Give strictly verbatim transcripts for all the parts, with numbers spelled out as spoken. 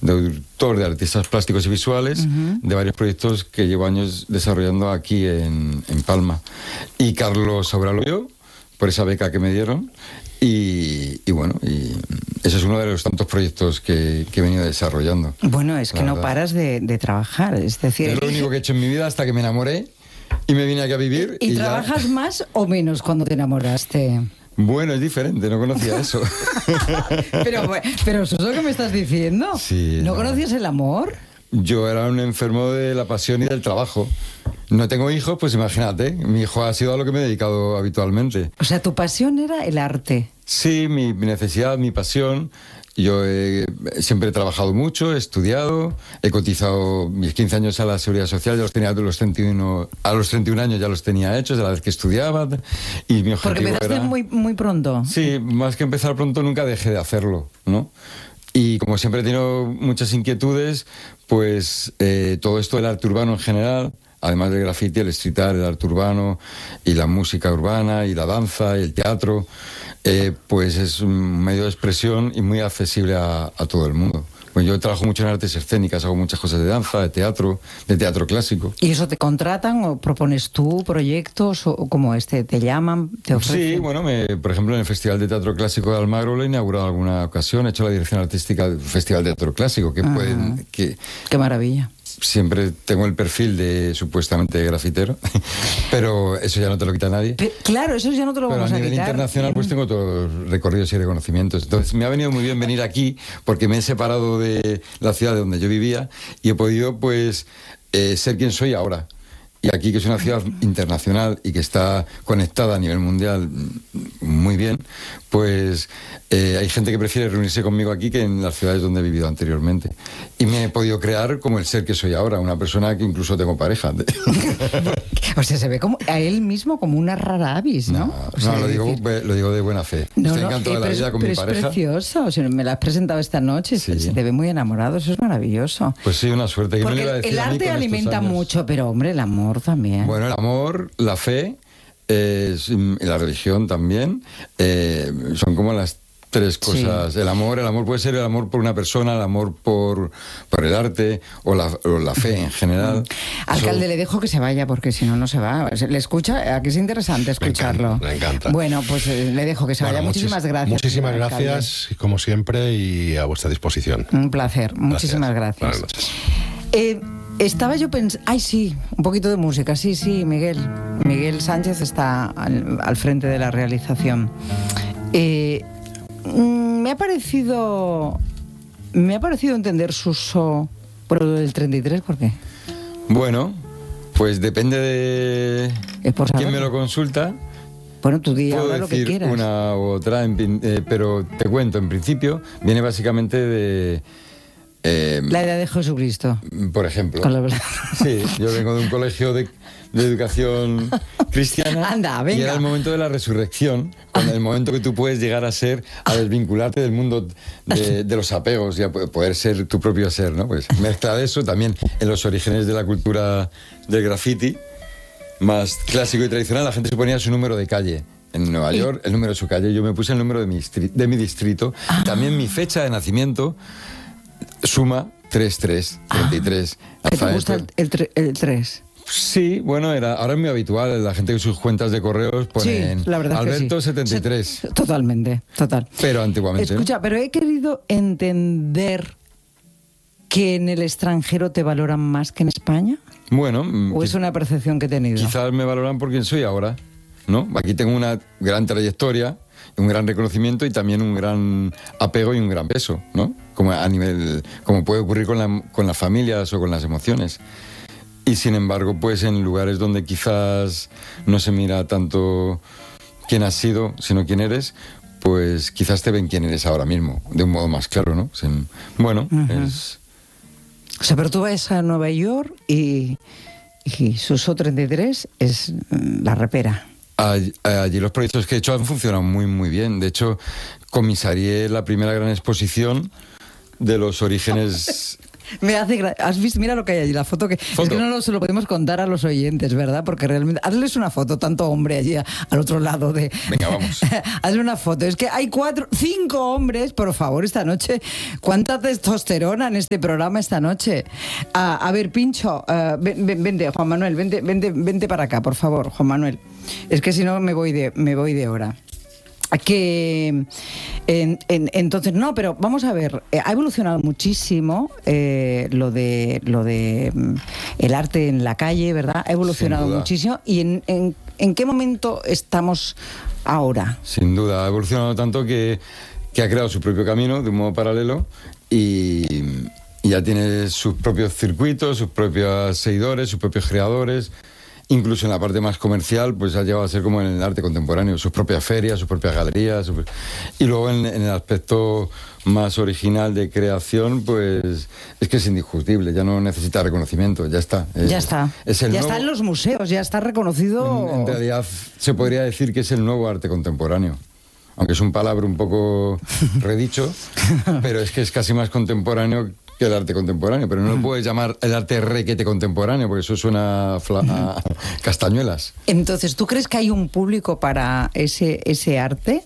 de autor de artistas plásticos y visuales, uh-huh. de varios proyectos que llevo años desarrollando aquí en, en Palma. Y Carlos Auraloyo, por esa beca que me dieron, y, y bueno, y ese es uno de los tantos proyectos que, que he venido desarrollando. Bueno, es que no paras de, de trabajar, es decir... Es lo único que he hecho en mi vida hasta que me enamoré y me vine aquí a vivir. ¿Y, y, y trabajas ya... más o menos cuando te enamoraste? Bueno, es diferente, no conocía eso. pero, pero eso es lo que me estás diciendo. Sí, ¿No, no conocías el amor? Yo era un enfermo de la pasión y del trabajo. No tengo hijos, pues imagínate, mi hijo ha sido a lo que me he dedicado habitualmente. O sea, tu pasión era el arte. Sí, mi, mi necesidad, mi pasión. Yo he, siempre he trabajado mucho, he estudiado, he cotizado mis quince años a la Seguridad Social, ya los tenía a los treinta y uno, a los treinta y un años ya los tenía hechos, de la vez que estudiaba. Y mi objetivo Porque empezaste era, muy, muy pronto. Sí, más que empezar pronto nunca dejé de hacerlo, ¿no? Y como siempre he tenido muchas inquietudes, pues eh, todo esto del arte urbano en general, además del graffiti, el street art, el arte urbano y la música urbana y la danza y el teatro, eh, pues es un medio de expresión y muy accesible a, a todo el mundo. Pues yo trabajo mucho en artes escénicas, hago muchas cosas de danza, de teatro, de teatro clásico. ¿Y eso te contratan o propones tú proyectos o como este? ¿Te llaman? ¿Te ofrecen? Sí, bueno, me, por ejemplo, en el Festival de Teatro Clásico de Almagro lo he inaugurado en alguna ocasión, he hecho la dirección artística del Festival de Teatro Clásico, que pueden... Que, ¡qué maravilla! Siempre tengo el perfil de supuestamente grafitero, pero eso ya no te lo quita nadie. Pero, claro, eso ya no te lo pero vamos a quitar. Pero a nivel internacional pues tengo todos los recorridos y reconocimientos. Entonces me ha venido muy bien venir aquí porque me he separado de la ciudad de donde yo vivía y he podido pues eh, ser quien soy ahora. Y aquí, que es una ciudad internacional y que está conectada a nivel mundial muy bien, pues eh, hay gente que prefiere reunirse conmigo aquí que en las ciudades donde he vivido anteriormente. Y me he podido crear como el ser que soy ahora, una persona que incluso tengo pareja. O sea, se ve como a él mismo como una rara avis, ¿no? No, o sea, no lo, digo, decir... lo digo de buena fe. No, Estoy no, encantado eh, de la vida con pero mi es pareja. Es precioso, o sea, me la has presentado esta noche, sí. Se te ve muy enamorado, eso es maravilloso. Pues sí, una suerte. Que Porque me iba a decir el a mí arte con alimenta estos años. mucho, pero hombre, el amor también. Bueno, el amor, la fe, eh, y la religión también, eh, son como las tres cosas. Sí. El amor, el amor puede ser el amor por una persona, el amor por, por el arte o la, o la fe en general. Alcalde, Eso... le dejo que se vaya porque si no, no se va. ¿Le escucha? Aquí es interesante escucharlo. Me encanta. Me encanta. Bueno, pues eh, le dejo que se bueno, vaya. Muchísimas gracias. Muchísimas gracias, como siempre, y a vuestra disposición. Un placer. Muchísimas gracias. gracias. Eh, Estaba yo pensando... Ay, sí, un poquito de música. Sí, sí, Miguel. Miguel Sánchez está al, al frente de la realización. Eh... Me ha parecido me ha parecido entender su uso por lo del treinta y tres, ¿por qué? Bueno, pues depende de quién me lo consulta. Bueno, tú di ahora lo que quieras. Puedo decir una u otra, en, eh, pero te cuento, en principio, viene básicamente de... Eh, la edad de Jesucristo. Por ejemplo. Con la... Sí, yo vengo de un colegio de, de educación cristiana. Anda, venga. Y era el momento de la resurrección, cuando el momento que tú puedes llegar a ser, a desvincularte del mundo de, de los apegos y a poder ser tu propio ser, ¿no? Pues mezcla de eso también en los orígenes de la cultura del graffiti, más clásico y tradicional, la gente se ponía su número de calle. En Nueva York, el número de su calle, yo me puse el número de mi, de mi distrito, ah. También mi fecha de nacimiento. Suma tres tres, treinta y tres. Ah, ¿te gusta el, el tres? Sí, bueno, era, ahora es muy habitual. La gente en sus cuentas de correos ponen sí, la verdad Alberto que sí. setenta y tres. Se, totalmente, total. Pero antiguamente. Escucha, pero he querido entender que en el extranjero te valoran más que en España. Bueno. ¿O es una percepción que he tenido? Quizás me valoran por quien soy ahora, ¿no? Aquí tengo una gran trayectoria, un gran reconocimiento y también un gran apego y un gran peso, ¿no? Como a nivel, como puede ocurrir con, la, con las familias o con las emociones. Y sin embargo, pues en lugares donde quizás no se mira tanto quién has sido, sino quién eres, pues quizás te ven quién eres ahora mismo, de un modo más claro, ¿no? Bueno, uh-huh. es... O sea, pero tú vas a Nueva York y, y Suso treinta y tres es la repera. Allí, allí los proyectos que he hecho han funcionado muy, muy bien. De hecho, comisarié la primera gran exposición de los orígenes Me hace gra... ¿Has visto? Mira lo que hay allí, la foto que... ¿Foto? Es que no lo, se lo podemos contar a los oyentes, ¿verdad? Porque realmente... Hazles una foto, tanto hombre allí a, al otro lado de... Venga, vamos. Hazle una foto. Es que hay cuatro, cinco hombres, por favor, esta noche. ¿Cuánta testosterona en este programa esta noche? Ah, a ver, Pincho, uh, ven, ven, vente, Juan Manuel, vente, vente, vente para acá, por favor, Juan Manuel. Es que si no me voy de, me voy de hora. Que en, en, entonces no, pero vamos a ver, eh, ha evolucionado muchísimo eh, lo de lo de mm, el arte en la calle, ¿verdad? Ha evolucionado muchísimo. ¿Y en, en, en qué momento estamos ahora? Sin duda, ha evolucionado tanto que, que ha creado su propio camino de un modo paralelo y, y ya tiene sus propios circuitos, sus propios seguidores, sus propios creadores. Incluso en la parte más comercial, pues ha llegado a ser como en el arte contemporáneo, sus propias ferias, sus propias galerías. Sus... Y luego en, en el aspecto más original de creación, pues es que es indiscutible, ya no necesita reconocimiento, ya está. Ya es, está. Es el ya nuevo... está en los museos, ya está reconocido. En, en realidad se podría decir que es el nuevo arte contemporáneo. Aunque es un palabra un poco redicho, pero es que es casi más contemporáneo que el arte contemporáneo, pero no lo puedes llamar el arte requete contemporáneo, porque eso suena a, a castañuelas. Entonces, ¿tú crees que hay un público para ese, ese arte?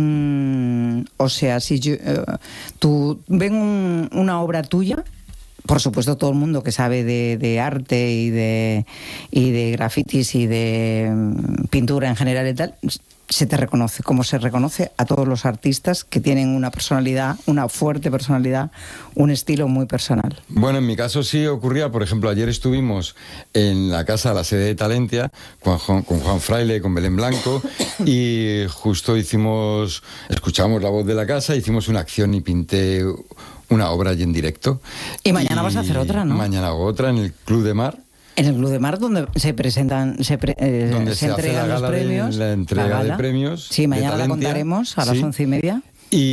Mm, o sea, si yo, uh, tú ven un, una obra tuya, por supuesto todo el mundo que sabe de, de arte y de, y de grafitis y de um, pintura en general y tal, se te reconoce, como se reconoce a todos los artistas que tienen una personalidad, una fuerte personalidad, un estilo muy personal. Bueno, en mi caso sí ocurría, por ejemplo, ayer estuvimos en la casa, la sede de Talentia, con Juan, con Juan Fraile, con Belén Blanco, y justo hicimos, escuchamos la voz de la casa, hicimos una acción y pinté una obra allí en directo. Y mañana y vas a hacer otra, ¿no? Mañana hago otra en el Club de Mar. En el Club de Mar, donde se presentan, se, pre, eh, donde se, se entregan hace la los premios. De, la entrega la de premios. Sí, mañana la contaremos a las sí. once y media.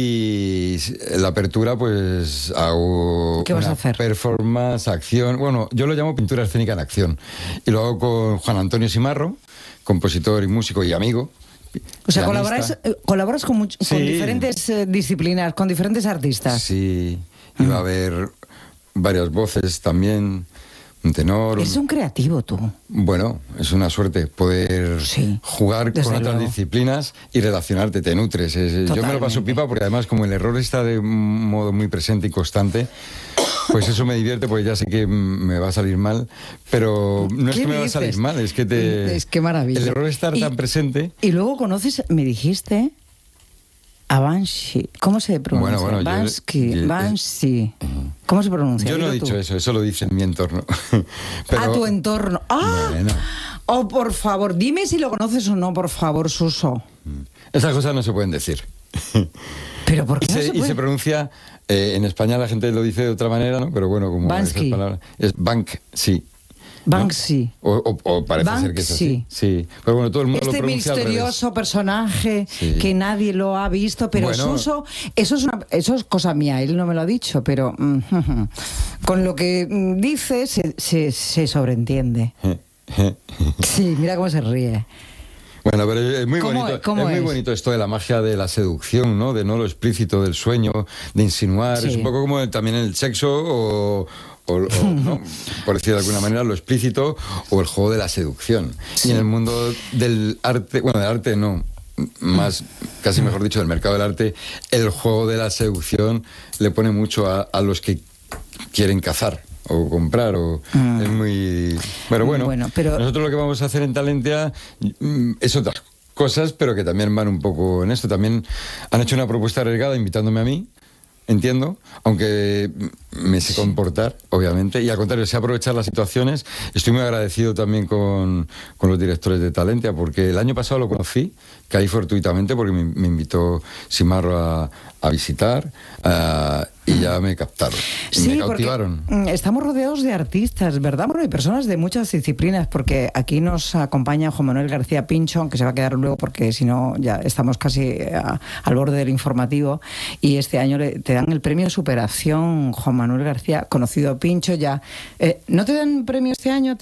Y la apertura, pues hago ¿Qué vas una a hacer? Performance, acción. Bueno, yo lo llamo pintura escénica en acción. Y lo hago con Juan Antonio Simarro, compositor y músico y amigo. O sea, colaboras, colaboras con, much, sí. con diferentes eh, disciplinas, con diferentes artistas. Sí, y va a haber varias voces también. Un tenor. Es un creativo tú. Bueno, es una suerte poder sí, jugar con otras luego. disciplinas y relacionarte, te nutres. Es, yo me lo paso pipa porque además como el error está de un modo muy presente y constante, pues eso me divierte porque ya sé que me va a salir mal, pero no es que me va a salir mal, es que te... Es que maravilla. El error está y, tan presente. Y luego conoces, me dijiste... A Banshee. ¿Cómo se pronuncia? Bueno, bueno, Bansky, yo, yo, Banshee. ¿Cómo se pronuncia? Yo no he dicho tú. eso, eso lo dice en mi entorno. Pero, a tu entorno. ¡Ah! Bueno. Oh, por favor, dime si lo conoces o no, por favor, Suso. Esas cosas no se pueden decir. ¿Pero por qué y, no se, se puede? y se pronuncia, eh, en España la gente lo dice de otra manera, ¿no? Pero bueno, como Bansky. esas palabras. Es Bank, sí. Banksy. ¿No? O, o, o parece Banksy. ser que es así. Sí. Pero bueno, todo el mundo este lo pronuncia misterioso al revés. personaje sí. que nadie lo ha visto, pero bueno, Suso, eso es, una, eso es cosa mía, él no me lo ha dicho, pero mm, con lo que dice se, se, se sobreentiende. Sí, mira cómo se ríe. Bueno, pero es muy ¿Cómo, bonito, cómo es muy es? bonito esto de la magia de la seducción, ¿no? De no lo explícito del sueño, de insinuar. Sí. Es un poco como también el sexo o, o, o ¿no? por decir de alguna manera, lo explícito o el juego de la seducción. Sí. Y en el mundo del arte, bueno, del arte no, más, casi mejor dicho, del mercado del arte, el juego de la seducción le pone mucho a, a los que quieren cazar o comprar, o mm. es muy... Pero bueno, bueno pero... nosotros lo que vamos a hacer en Talentia es otras cosas, pero que también van un poco en esto. También han hecho una propuesta arriesgada invitándome a mí, entiendo, aunque me sé comportar, obviamente, y al contrario, sé aprovechar las situaciones. Estoy muy agradecido también con, con los directores de Talentia, porque el año pasado lo conocí, caí fortuitamente, porque me, me invitó Simarro a, a visitar, uh, y ya me captaron, sí, me cautivaron. Estamos rodeados de artistas, ¿verdad? Bueno, y personas de muchas disciplinas, porque aquí nos acompaña Juan Manuel García Pincho, aunque se va a quedar luego porque si no ya estamos casi a, al borde del informativo, y este año le, te dan el premio Superación, Juan Manuel García, conocido Pincho ya. Eh, ¿No te dan premio este año a ti?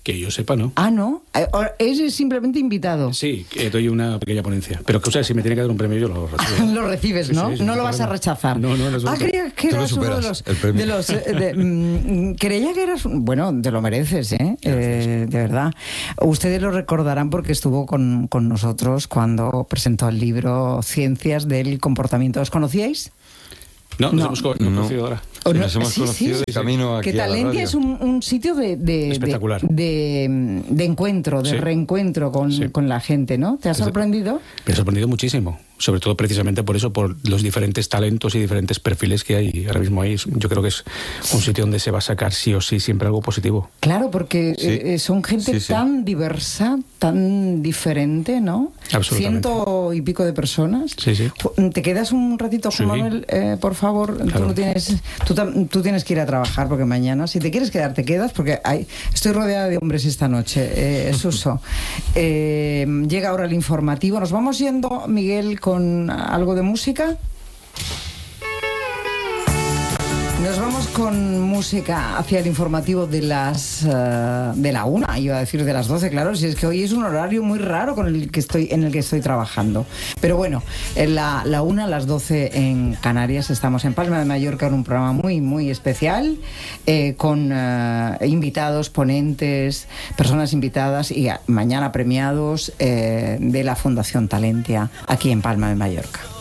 Que yo sepa, ¿no? Ah, ¿no? Es simplemente invitado. Sí, que doy una pequeña ponencia. Pero que, o sea, si me tiene que dar un premio, yo lo recibo. Lo recibes, ¿no? Sí, sí, no sí, lo vas a rechazar. No, no, no. Ah, creía que eras uno de los... De los de, mm, creía que eras... Bueno, te lo mereces, ¿eh? eh de verdad. Ustedes lo recordarán porque estuvo con, con nosotros cuando presentó el libro Ciencias del Comportamiento. ¿Os conocíais? No, nos no, hemos conocido no. ahora. Sí, nos hemos sí, conocido sí, de camino aquí que Talentia es un, un sitio de, de, espectacular. De, de, de encuentro, de sí. reencuentro con, sí. con la gente, ¿no? ¿Te ha sorprendido? Me ha sorprendido muchísimo. Sobre todo precisamente por eso, por los diferentes talentos y diferentes perfiles que hay ahora mismo ahí. Yo creo que es un sitio donde se va a sacar sí o sí siempre algo positivo. Claro, porque sí. eh, son gente sí, sí. tan diversa, tan diferente, ¿no? Absolutamente. Ciento y pico de personas. Sí, sí. ¿Te quedas un ratito, Juan sí. Manuel? Eh, por favor, claro. tú, no tienes, tú, tú tienes que ir a trabajar porque mañana, si te quieres quedar, te quedas, porque hay, estoy rodeada de hombres esta noche, eh, Suso. Eh, llega ahora el informativo. Nos vamos yendo, Miguel, con algo de música. Nos vamos con música hacia el informativo de las uh, de la una, iba a decir de las doce, claro, si es que hoy es un horario muy raro con el que estoy, en el que estoy trabajando. Pero bueno, en la, la una a las doce en Canarias, estamos en Palma de Mallorca en un programa muy, muy especial, eh, con uh, invitados, ponentes, personas invitadas y uh, mañana premiados eh, de la Fundación Talentia aquí en Palma de Mallorca.